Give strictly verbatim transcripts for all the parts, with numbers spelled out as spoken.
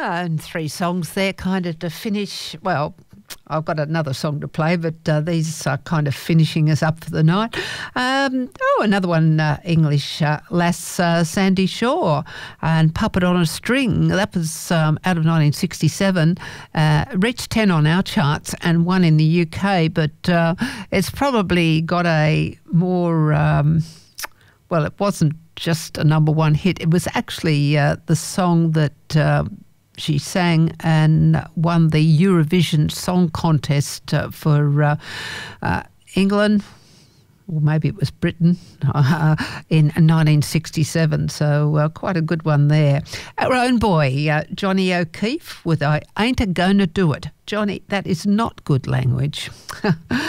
and three songs there kind of to finish. Well, I've got another song to play, but uh, these are kind of finishing us up for the night. Um, oh, another one, uh, English uh, lass, uh, Sandy Shaw, and Puppet on a String. That was um, out of nineteen sixty-seven. Uh, reached ten on our charts and one in the U K, but uh, it's probably got a more, um, well, it wasn't just a number one hit. It was actually uh, the song that uh, she sang and won the Eurovision Song Contest uh, for uh, uh, England, or maybe it was Britain, uh, in nineteen sixty-seven. So uh, quite a good one there. Our own boy, uh, Johnny O'Keefe, with I Ain't A Gonna Do It. Johnny, that is not good language. uh,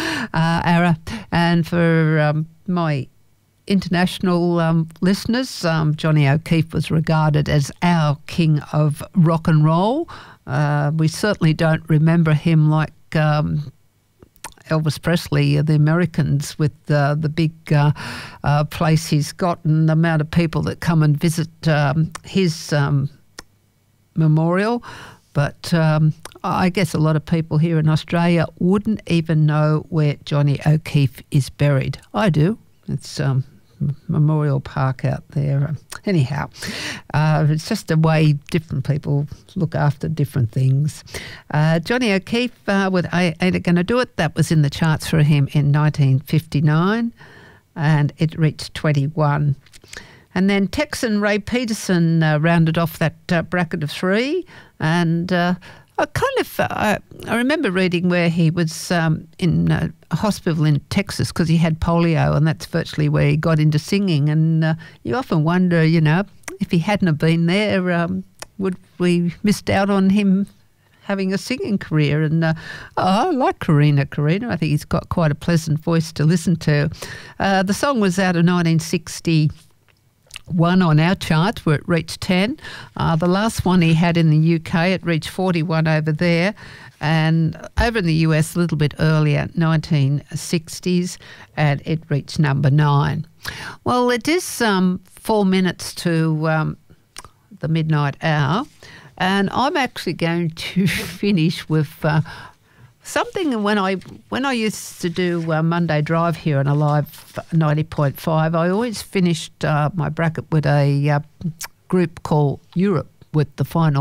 Ara. And for um, my international um, listeners, um, Johnny O'Keefe was regarded as our king of rock and roll. Uh, we certainly don't remember him like um, Elvis Presley, the Americans, with uh, the big uh, uh, place he's got and the amount of people that come and visit um, his um, memorial. But um, I guess a lot of people here in Australia wouldn't even know where Johnny O'Keefe is buried. I do. It's um, Memorial Park out there. Anyhow, uh, it's just a way different people look after different things. Uh, Johnny O'Keefe uh, with Ain't It Gonna Do It, that was in the charts for him in nineteen fifty-nine, and it reached twenty-one. And then Texan Ray Peterson uh, rounded off that uh, bracket of three, and uh, I kind of, uh, I remember reading where he was um, in a hospital in Texas because he had polio, and that's virtually where he got into singing. And uh, you often wonder, you know, if he hadn't have been there, um, would we missed out on him having a singing career? And uh, oh, I like Karina Karina. I think he's got quite a pleasant voice to listen to. Uh, the song was out of nineteen sixty. One on our chart where it reached ten. Uh, the last one he had in the U K, it reached forty-one over there. And over in the U S a little bit earlier, nineteen sixties, and it reached number nine. Well, it is um, four minutes to um, the midnight hour, and I'm actually going to finish with uh, something. When I when I used to do uh, Monday Drive here on Alive ninety point five, I always finished uh, my bracket with a uh, group called Europe with the final